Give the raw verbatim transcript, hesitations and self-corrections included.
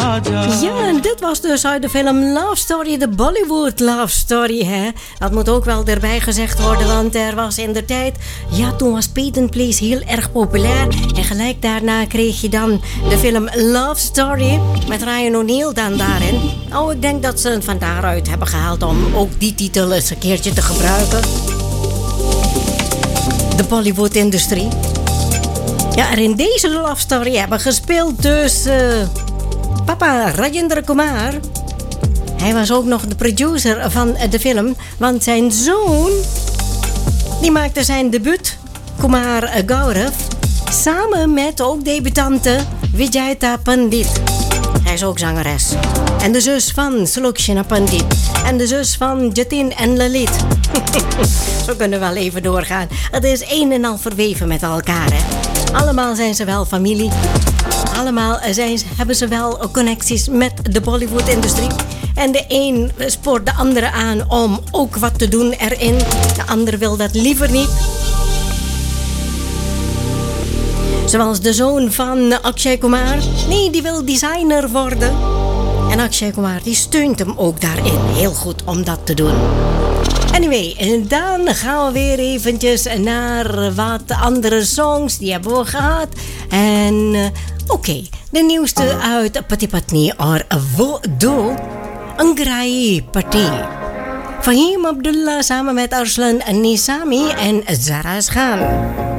Ja, en dit was dus uit de film Love Story, de Bollywood Love Story, hè. Dat moet ook wel erbij gezegd worden, want er was in de tijd... Ja, toen was Peyton Place heel erg populair. En gelijk daarna kreeg je dan de film Love Story met Ryan O'Neal dan daarin. Oh, ik denk dat ze het van daaruit hebben gehaald om ook die titel eens een keertje te gebruiken. De Bollywood-industrie. Ja, en in deze Love Story hebben gespeeld dus... Uh, papa Rajendra Kumar. Hij was ook nog de producer van de film. Want zijn zoon... die maakte zijn debuut. Kumar Gaurav. Samen met ook debutante Vijayta Pandit. Hij is ook zangeres. En de zus van Sulokshana Pandit. En de zus van Jatin en Lalit. Zo kunnen we wel even doorgaan. Het is een en al verweven met elkaar, hè. Allemaal zijn ze wel familie. Allemaal zijn, hebben ze wel connecties met de Bollywood-industrie. En de een spoort de andere aan om ook wat te doen erin. De ander wil dat liever niet. Zoals de zoon van Akshay Kumar. Nee, die wil designer worden. En Akshay Kumar die steunt hem ook daarin. Heel goed om dat te doen. Anyway, en dan gaan we weer eventjes naar wat andere songs. Die hebben we gehad. En uh, oké, okay, de nieuwste uit Pati Patni or Wo Do Angrai Pati. Fahim Abdullah samen met Arslan Nisami en Zara Khan.